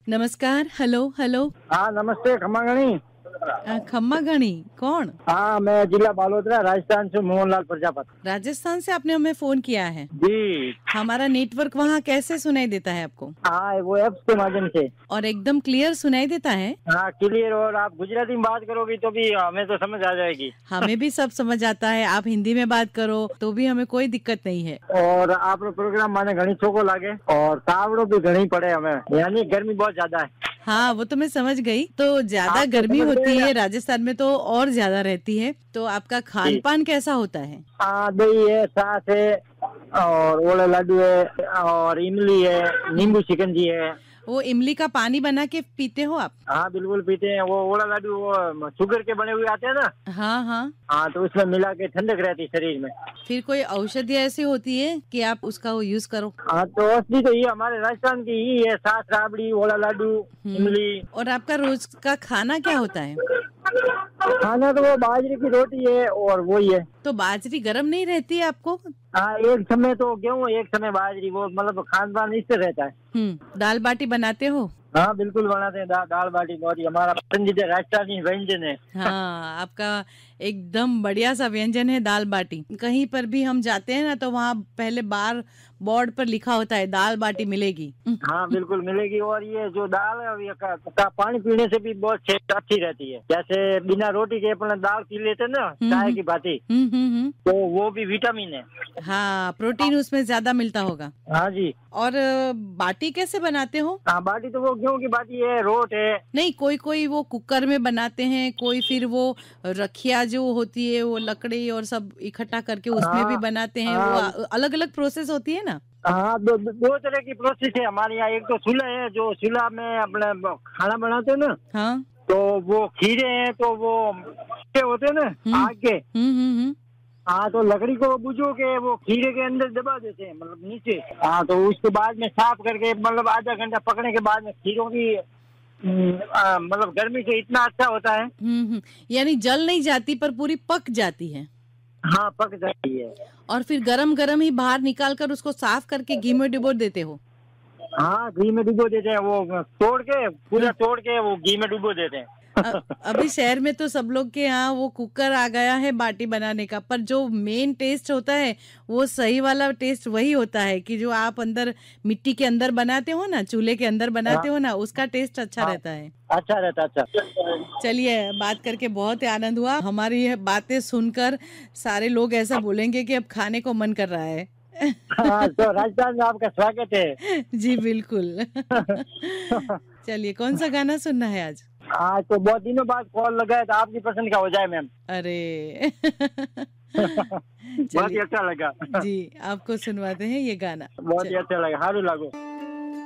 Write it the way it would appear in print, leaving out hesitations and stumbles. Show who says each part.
Speaker 1: नमस्कार। Hello hello.
Speaker 2: हाँ नमस्ते खम्मा घणी।
Speaker 1: खम्मा घणी कौन?
Speaker 2: हाँ मैं जिला बालोतरा राजस्थान से मोहनलाल प्रजापति।
Speaker 1: राजस्थान से आपने हमें फोन किया है
Speaker 2: जी।
Speaker 1: हमारा नेटवर्क वहाँ कैसे सुनाई देता है आपको?
Speaker 2: हाँ वो एप्स के माध्यम से।
Speaker 1: और एकदम क्लियर सुनाई देता है?
Speaker 2: हाँ क्लियर। और आप गुजराती में बात करोगी तो भी हमें तो समझ आ जाएगी।
Speaker 1: हमें भी सब समझ आता है। आप हिंदी में बात करो तो भी हमें कोई दिक्कत नहीं है।
Speaker 2: और आप प्रोग्राम माने घनी छोको लागे और तावड़ो भी घनी पड़े हमें, यानी गर्मी बहुत ज्यादा है।
Speaker 1: हाँ वो तो मैं समझ गई। तो ज्यादा गर्मी होती है राजस्थान में तो और ज्यादा रहती है। तो आपका खान पान कैसा होता है?
Speaker 2: हाँ दही है, छाछ है और ओले लड्डू है और इमली है, नींबू शिकंजी है।
Speaker 1: वो इमली का पानी बना के पीते हो आप?
Speaker 2: हाँ बिल्कुल पीते हैं। वो ओला लड्डू वो शुगर के बने हुए आते हैं ना।
Speaker 1: हाँ हाँ।
Speaker 2: हाँ तो उसमें मिला के ठंडक रहती है शरीर में।
Speaker 1: फिर कोई औषधि ऐसी होती है कि आप उसका वो यूज करो?
Speaker 2: हाँ तो असली तो ये हमारे राजस्थान की ही है, सास राबड़ी, ओला लड्डू, इमली।
Speaker 1: और आपका रोज का खाना क्या होता है?
Speaker 2: खाना तो वो बाजरे की रोटी है और वही है।
Speaker 1: तो बाजरी गर्म नहीं रहती है आपको?
Speaker 2: हाँ एक समय तो गेहूँ, एक समय बाजरी, वो मतलब खान पान इससे रहता है।
Speaker 1: दाल बाटी बनाते हो?
Speaker 2: हाँ बिल्कुल बनाते हैं। दाल बाटी बहुत ही हमारा पसंदीदा राजस्थानी व्यंजन है।
Speaker 1: हाँ आपका एकदम बढ़िया सा व्यंजन है दाल बाटी। कहीं पर भी हम जाते हैं ना तो वहाँ पहले बार बोर्ड पर लिखा होता है दाल बाटी मिलेगी।
Speaker 2: हाँ बिल्कुल मिलेगी। और ये जो दाल है ये का पानी पीने से भी बहुत अच्छी रहती है। जैसे बिना रोटी के अपने दाल पी लेते हैं ना चाय की भांति, तो वो भी विटामिन है।
Speaker 1: हाँ प्रोटीन उसमें ज्यादा मिलता होगा।
Speaker 2: हाँ जी।
Speaker 1: और बाटी कैसे बनाते हो?
Speaker 2: हाँ बाटी तो वो गेहूं की बाटी है, रोट है।
Speaker 1: नहीं कोई कोई वो कुकर में बनाते हैं, कोई फिर वो रखिया जो होती है वो लकड़ी और सब इकट्ठा करके उसमें भी बनाते हैं। वो अलग अलग प्रोसेस होती है ना।
Speaker 2: हाँ दो तरह की प्रोसेस है हमारे यहाँ। एक तो चूल्हा है, जो चूल्हा में अपने खाना बनाते हैं ना। हाँ तो वो खीरे हैं, तो वो होते हैं ना आग के। हाँ तो लकड़ी को बुझो के वो खीरे के अंदर दबा देते हैं, मतलब नीचे। हाँ तो उसके बाद में साफ करके मतलब आधा घंटा पकने के बाद में खीरों की मतलब गर्मी से इतना अच्छा होता है।
Speaker 1: यानी जल नहीं जाती पर पूरी पक जाती है।
Speaker 2: हाँ पक जाती है।
Speaker 1: और फिर गरम गरम ही बाहर निकाल कर उसको साफ करके घी में डुबो देते हो?
Speaker 2: हाँ घी में डुबो देते हैं। वो तोड़ के पूरा तोड़ के वो घी में डुबो देते हैं।
Speaker 1: अभी शहर में तो सब लोग के यहाँ वो कुकर आ गया है बाटी बनाने का, पर जो मेन टेस्ट होता है वो सही वाला टेस्ट वही होता है कि जो आप अंदर मिट्टी के अंदर बनाते हो ना, चूल्हे के अंदर बनाते हो ना, उसका टेस्ट अच्छा रहता है। अच्छा रहता। अच्छा चलिए बात करके बहुत ही आनंद हुआ। हमारी ये बातें सुनकर सारे लोग ऐसा बोलेंगे कि अब खाने को मन कर रहा है।
Speaker 2: हाँ, तो राजस्थान में आपका स्वागत है।
Speaker 1: जी बिल्कुल। चलिए कौन सा गाना सुनना है आज?
Speaker 2: आज तो बहुत दिनों बाद कॉल लगा है तो आपकी पसंद का हो जाए मैम।
Speaker 1: अरे
Speaker 2: बहुत ही अच्छा लगा।
Speaker 1: जी आपको सुनवाते हैं ये गाना।
Speaker 2: बहुत ही अच्छा लगा, हारू लागो।